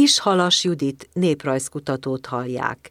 Kishalas Judit néprajzkutatót hallják.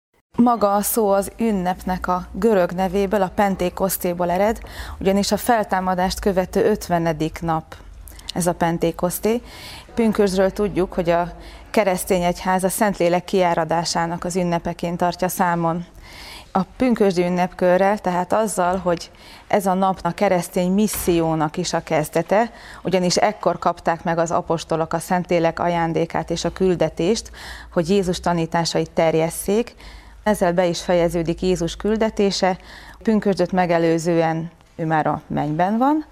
Maga a szó az ünnepnek a görög nevéből, a Pentékosztéból ered, ugyanis a feltámadást követő 50. nap ez a Pentékoszté. Pünkösdről tudjuk, hogy a keresztény egyház a Szentlélek kiáradásának az ünnepeként tartja számon. A pünkösdi ünnepkörrel, tehát azzal, hogy ez a nap a keresztény missziónak is a kezdete, ugyanis ekkor kapták meg az apostolok a Szentlélek ajándékát és a küldetést, hogy Jézus tanításait terjesszék. Ezzel be is fejeződik Jézus küldetése. A pünkösdöt megelőzően ő már a mennyben van,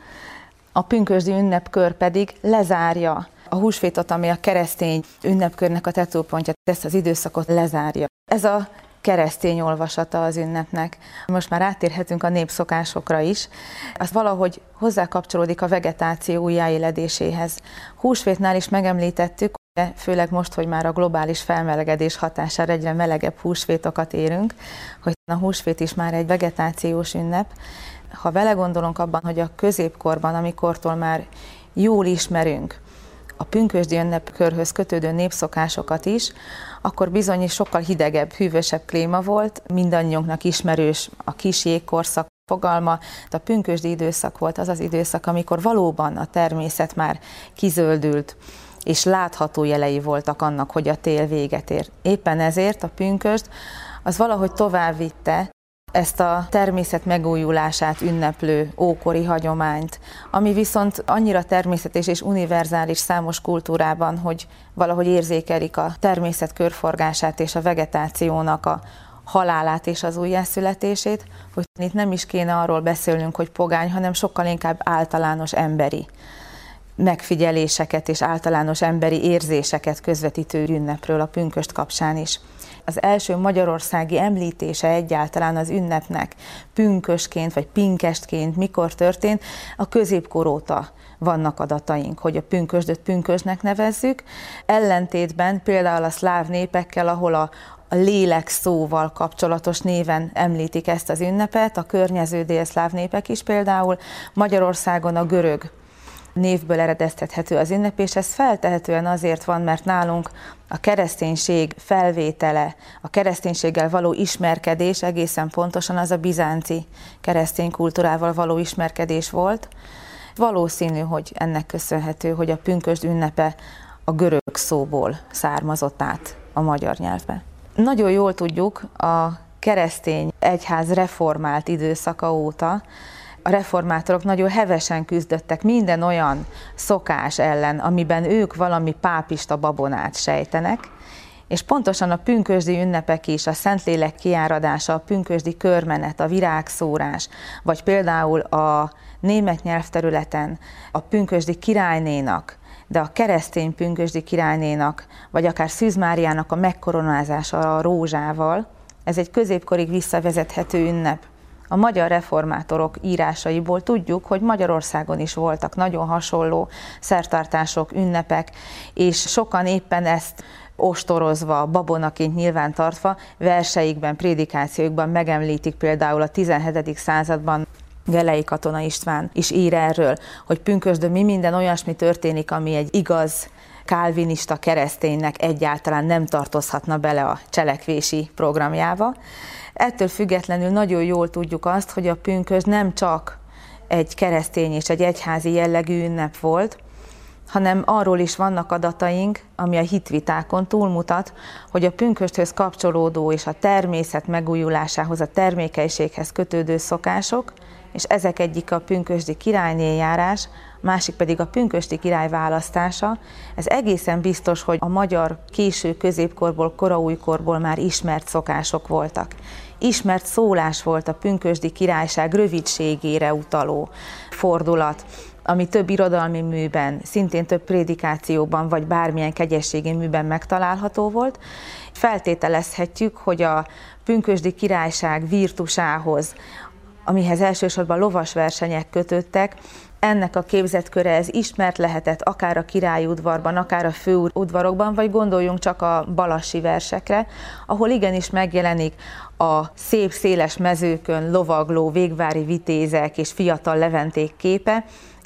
a pünkösdi ünnepkör pedig lezárja a húsvétot, ami a keresztény ünnepkörnek a tetőpontja, ezt az időszakot lezárja. Ez a keresztény olvasata az ünnepnek. Most már áttérhetünk a népszokásokra is. Az valahogy hozzákapcsolódik a vegetáció újjáéledéséhez. Húsvétnál is megemlítettük, főleg most, hogy már a globális felmelegedés hatására egyre melegebb húsvétokat érünk, hogy a húsvét is már egy vegetációs ünnep. Ha belegondolunk abban, hogy a középkorban, amikortól már jól ismerünk a pünkösdi ünnepkörhöz kötődő népszokásokat is, akkor bizony sokkal hidegebb, hűvösebb klíma volt, mindannyiunknak ismerős a kis jégkorszak fogalma, de a pünkösdi időszak volt az az időszak, amikor valóban a természet már kizöldült, és látható jelei voltak annak, hogy a tél véget ér. Éppen ezért a pünkösd az valahogy tovább vitte ezt a természet megújulását ünneplő ókori hagyományt, ami viszont annyira természetes és univerzális számos kultúrában, hogy valahogy érzékelik a természet körforgását és a vegetációnak a halálát és az újjászületését, hogy itt nem is kéne arról beszélnünk, hogy pogány, hanem sokkal inkább általános emberi megfigyeléseket és általános emberi érzéseket közvetítő ünnepről a pünkösd kapcsán is. Az első magyarországi említése egyáltalán az ünnepnek pünkösként vagy pinkestként mikor történt, a középkor óta vannak adataink, hogy a pünkösdöt pünkösdnek nevezzük, ellentétben például a szláv népekkel, ahol a lélek szóval kapcsolatos néven említik ezt az ünnepet, a környező délszláv népek is például, Magyarországon a görög névből eredeztethető az ünnep, és ez feltehetően azért van, mert nálunk a kereszténység felvétele, a kereszténységgel való ismerkedés egészen pontosan az a bizánci keresztény kultúrával való ismerkedés volt. Valószínű, hogy ennek köszönhető, hogy a pünkösd ünnepe a görög szóból származott át a magyar nyelvbe. Nagyon jól tudjuk, a keresztény egyház reformált időszaka óta a reformátorok nagyon hevesen küzdöttek minden olyan szokás ellen, amiben ők valami pápista babonát sejtenek, és pontosan a pünkösdi ünnepek is, a Szentlélek kiáradása, a pünkösdi körmenet, a virágszórás, vagy például a német nyelvterületen a pünkösdi királynénak, de a keresztény pünkösdi királynénak, vagy akár Szűz Máriának a megkoronázása a rózsával, ez egy középkorig visszavezethető ünnep. A magyar reformátorok írásaiból tudjuk, hogy Magyarországon is voltak nagyon hasonló szertartások, ünnepek, és sokan éppen ezt ostorozva, babonaként nyilvántartva verseikben, prédikációkban megemlítik, például a 17. században Gelei Katona István is ír erről, hogy pünkösdön mi minden olyasmi történik, ami egy igaz kálvinista kereszténynek egyáltalán nem tartozhatna bele a cselekvési programjába. Ettől függetlenül nagyon jól tudjuk azt, hogy a pünkösd nem csak egy keresztény és egy egyházi jellegű ünnep volt, hanem arról is vannak adataink, ami a hitvitákon túlmutat, hogy a pünkösdhöz kapcsolódó és a természet megújulásához, a termékenységhez kötődő szokások, és ezek egyik a pünkösdi királynéjárás, másik pedig a pünkösdi király választása. Ez egészen biztos, hogy a magyar késő középkorból, koraújkorból már ismert szokások voltak. Ismert szólás volt a pünkösdi királyság rövidségére utaló fordulat, ami több irodalmi műben, szintén több prédikációban, vagy bármilyen kegyességi műben megtalálható volt. Feltételezhetjük, hogy a pünkösdi királyság virtusához, amihez elsősorban lovasversenyek kötöttek, ennek a képzetköre ez ismert lehetett akár a királyi udvarban, akár a főudvarokban, vagy gondoljunk csak a balassi versekre, ahol igenis megjelenik a szép széles mezőkön lovagló végvári vitézek és fiatal leventék képe,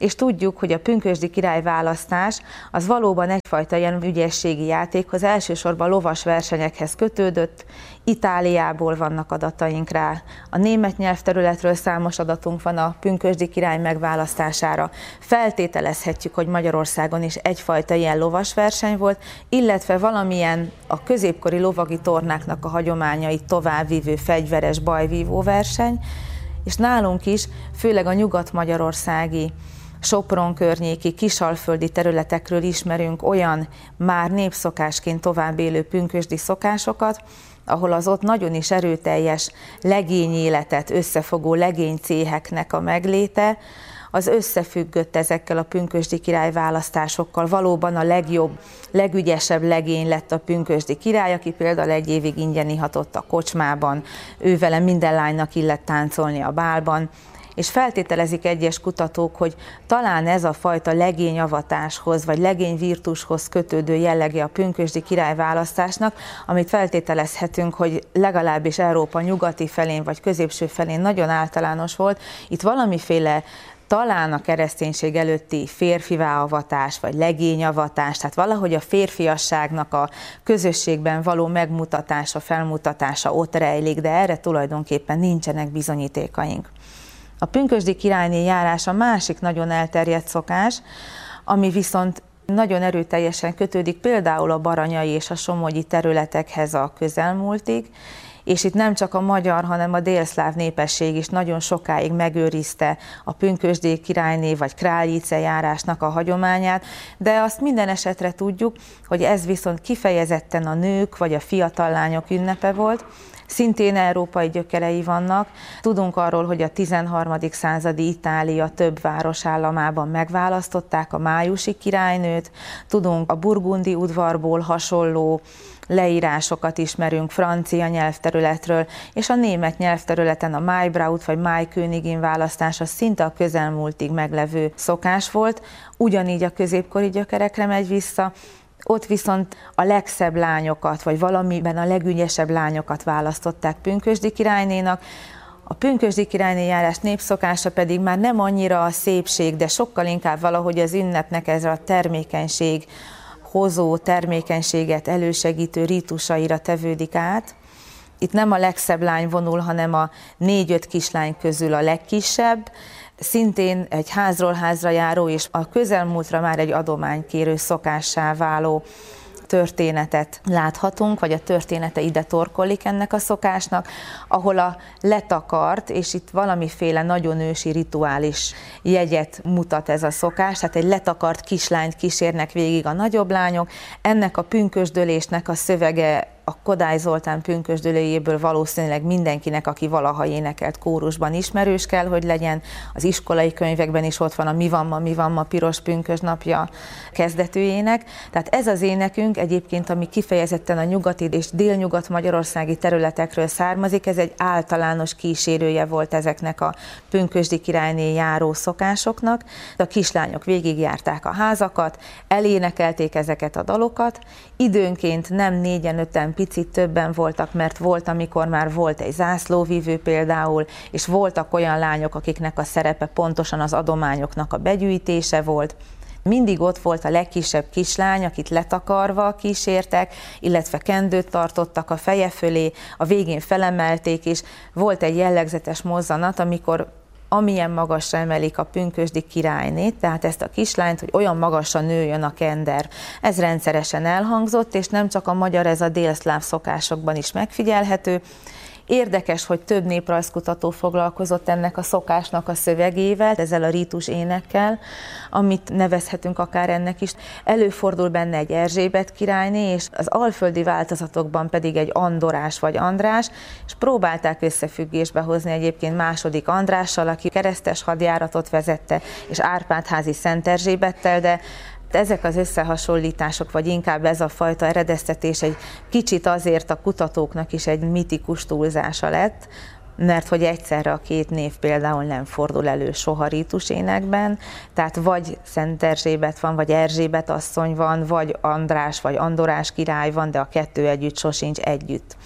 és tudjuk, hogy a pünkösdi királyválasztás az valóban egyfajta ilyen ügyességi játékhoz, elsősorban lovas versenyekhez kötődött. Itáliából vannak adataink rá, a német nyelvterületről számos adatunk van a pünkösdi király megválasztására. Feltételezhetjük, hogy Magyarországon is egyfajta ilyen lovas verseny volt, illetve valamilyen a középkori lovagi tornáknak a hagyományait továbbvívő fegyveres bajvívó verseny, és nálunk is, főleg a nyugat-magyarországi, Sopron környéki, kisalföldi területekről ismerünk olyan már népszokásként tovább élő pünkösdi szokásokat, ahol az ott nagyon is erőteljes legényéletet összefogó legénycéheknek a megléte, az összefüggött ezekkel a pünkösdi királyválasztásokkal. Valóban a legjobb, legügyesebb legény lett a pünkösdi király, aki például egy évig ingyen ihatott a kocsmában, ővele minden lánynak illett táncolni a bálban, és feltételezik egyes kutatók, hogy talán ez a fajta legényavatáshoz, vagy legényvirtushoz kötődő jellege a pünkösdi királyválasztásnak, amit feltételezhetünk, hogy legalábbis Európa nyugati felén, vagy középső felén nagyon általános volt. Itt valamiféle talán a kereszténység előtti férfiváavatás, vagy legényavatás, tehát valahogy a férfiasságnak a közösségben való megmutatása, felmutatása ott rejlik, de erre tulajdonképpen nincsenek bizonyítékaink. A pünkösdi királyné járás a másik nagyon elterjedt szokás, ami viszont nagyon erőteljesen kötődik például a baranyai és a somogyi területekhez a közelmúltig, és itt nem csak a magyar, hanem a délszláv népesség is nagyon sokáig megőrizte a pünkösdi királyné vagy krályice járásnak a hagyományát, de azt minden esetre tudjuk, hogy ez viszont kifejezetten a nők vagy a fiatal lányok ünnepe volt. Szintén európai gyökerei vannak. Tudunk arról, hogy a 13. századi Itália több városállamában megválasztották a májusi királynőt. Tudunk a burgundi udvarból hasonló leírásokat ismerünk francia nyelvterületről, és a német nyelvterületen a Maibraut vagy Maikönigin választása szinte a közelmúltig meglevő szokás volt. Ugyanígy a középkori gyökerekre megy vissza. Ott viszont a legszebb lányokat, vagy valamiben a legügyesebb lányokat választották pünkösdi királynénak. A pünkösdi királyné járás népszokása pedig már nem annyira a szépség, de sokkal inkább valahogy az ünnepnek ez a termékenység hozó, termékenységet elősegítő rítusaira tevődik át. Itt nem a legszebb lány vonul, hanem a 4-5 kislány közül a legkisebb, szintén egy házról házra járó és a közelmúltra már egy adománykérő szokássá váló történetet láthatunk, vagy a története ide torkollik ennek a szokásnak, ahol a letakart, és itt valamiféle nagyon ősi rituális jegyet mutat ez a szokás, tehát egy letakart kislányt kísérnek végig a nagyobb lányok. Ennek a pünkösdölésnek a szövege a Kodály Zoltán pünkösdölőjéből valószínűleg mindenkinek, aki valaha énekelt kórusban ismerős kell, hogy legyen. Az iskolai könyvekben is ott van a mi van ma piros pünkösdnapja kezdetű ének. Tehát ez az énekünk egyébként, ami kifejezetten a nyugati és délnyugat magyarországi területekről származik, ez egy általános kísérője volt ezeknek a pünkösdi királyné járó szokásoknak. A kislányok végigjárták a házakat, elénekelték ezeket a dalokat, időnként nem 4-5 picit többen voltak, mert volt, amikor már volt egy zászlóvívő például, és voltak olyan lányok, akiknek a szerepe pontosan az adományoknak a begyűjtése volt. Mindig ott volt a legkisebb kislány, akit letakarva kísértek, illetve kendőt tartottak a feje fölé, a végén felemelték, és volt egy jellegzetes mozzanat, amikor amilyen magasra emelik a pünkösdi királynét, tehát ezt a kislányt, hogy olyan magasra nőjön a kender. Ez rendszeresen elhangzott, és nem csak a magyar, ez a délszláv szokásokban is megfigyelhető. Érdekes, hogy több néprajzkutató foglalkozott ennek a szokásnak a szövegével, ezzel a rítus énekkel, amit nevezhetünk akár ennek is. Előfordul benne egy Erzsébet királyné, és az alföldi változatokban pedig egy Andorás vagy András, és próbálták összefüggésbe hozni egyébként második Andrással, aki keresztes hadjáratot vezette, és Árpád-házi Szent Erzsébettel, de ezek az összehasonlítások, vagy inkább ez a fajta eredeztetés egy kicsit azért a kutatóknak is egy mitikus túlzása lett, mert hogy egyszerre a két név például nem fordul elő soha rítusénekben, tehát vagy Szent Erzsébet van, vagy Erzsébet asszony van, vagy András, vagy Andorás király van, de a kettő együtt sosincs együtt.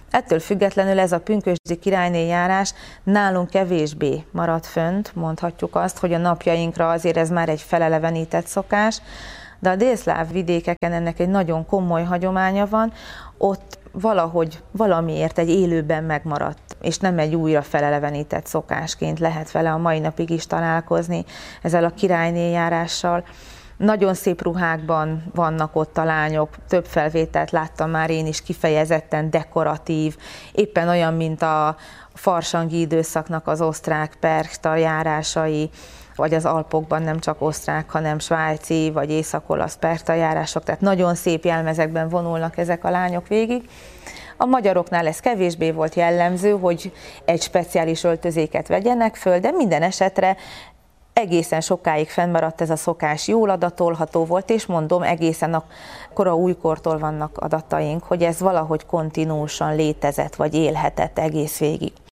Ettől függetlenül ez a pünkösdi királyné járás nálunk kevésbé maradt fönt, mondhatjuk azt, hogy a napjainkra azért ez már egy felelevenített szokás, de a délszláv vidékeken ennek egy nagyon komoly hagyománya van, ott valahogy valamiért egy élőben megmaradt, és nem egy újra felelevenített szokásként lehet vele a mai napig is találkozni ezzel a királyné járással. Nagyon szép ruhákban vannak ott a lányok, több felvételt láttam már én is, kifejezetten dekoratív, éppen olyan, mint a farsangi időszaknak az osztrák perkta járásai, vagy az Alpokban nem csak osztrák, hanem svájci, vagy észak-olasz perkta járások, tehát nagyon szép jelmezekben vonulnak ezek a lányok végig. A magyaroknál ez kevésbé volt jellemző, hogy egy speciális öltözéket vegyenek föl, de minden esetre egészen sokáig fennmaradt ez a szokás, jól adatolható volt, és mondom, egészen a kora újkortól vannak adataink, hogy ez valahogy kontinúusan létezett, vagy élhetett egész végig.